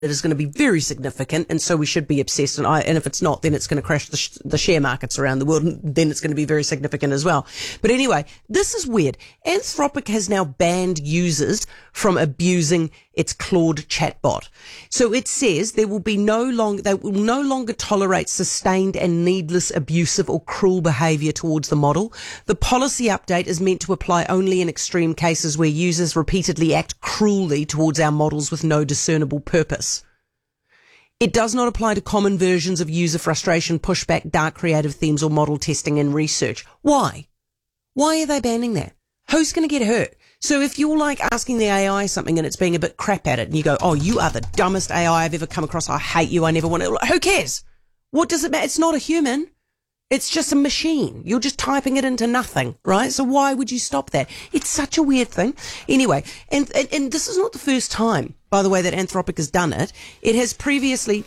is going to be very significant, and so we should be obsessed. And if it's not, then it's going to crash the share markets around the world, and then it's going to be very significant as well. But anyway, this is weird. Anthropic has now banned users from abusing its Claude chatbot. So it says they will no longer tolerate sustained and needless abusive or cruel behaviour towards the model. The policy update is meant to apply only in extreme cases where users repeatedly act cruelly towards our models with no discernible purpose. It does not apply to common versions of user frustration, pushback, dark creative themes, or model testing and research. Why? Why are they banning that? Who's going to get hurt? So if you're like asking the AI something and it's being a bit crap at it and you go, oh, you are the dumbest AI I've ever come across. I hate you. I never want to. Who cares? What does it matter? It's not a human. It's just a machine. You're just typing it into nothing, right? So why would you stop that? It's such a weird thing. Anyway, and this is not the first time, by the way, that Anthropic has done it. It has previously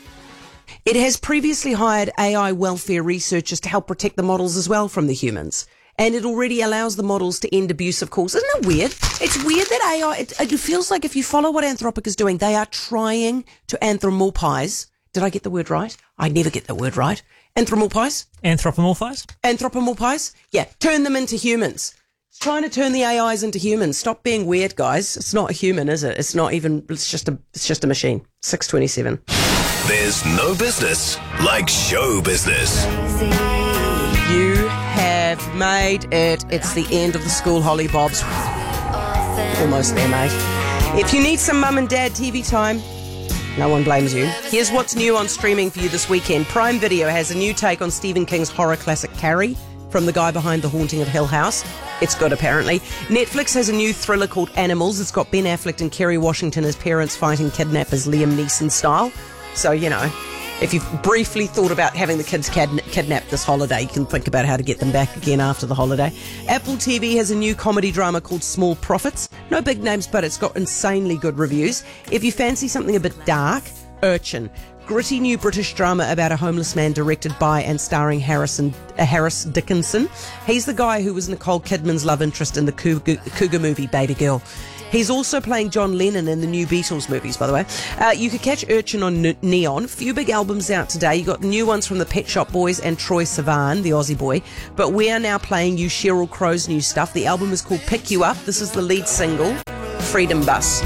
hired AI welfare researchers to help protect the models as well from the humans. And it already allows the models to end abusive calls. Isn't it weird? It's weird that AI, it feels like if you follow what Anthropic is doing, they are trying to anthropomorphize. Did I get the word right? I never get the word right. Anthropomorphize? Anthropomorphize? Yeah, turn them into humans. It's trying to turn the AIs into humans. Stop being weird, guys. It's not a human, is it? It's not even, it's just a machine. 6:27. There's no business like show business. You have made it. It's the end of the school hollybobs. Almost there, mate. If you need some mum and dad TV time, no one blames you. Here's what's new on streaming for you this weekend. Prime Video has a new take on Stephen King's horror classic Carrie, from the guy behind The Haunting of Hill House. It's good, apparently. Netflix has a new thriller called Animals. It's got Ben Affleck and Kerry Washington as parents fighting kidnappers Liam Neeson style. So, you know, if you've briefly thought about having the kids kidnapped this holiday, you can think about how to get them back again after the holiday. Apple TV has a new comedy drama called Small Profits. No big names, but it's got insanely good reviews. If you fancy something a bit dark, Urchin. Gritty new British drama about a homeless man directed by and starring Harris Dickinson. He's the guy who was Nicole Kidman's love interest in the Cougar movie Baby Girl. He's also playing John Lennon in the new Beatles movies, by the way. You could catch Urchin on Neon. Few big albums out today. You got new ones from the Pet Shop Boys and Troye Sivan, the Aussie boy. But we are now playing you Sheryl Crow's new stuff. The album is called Pick You Up. This is the lead single, Freedom Bus.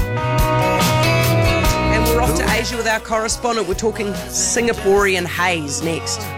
And we're off to Asia with our correspondent. We're talking Singaporean haze next.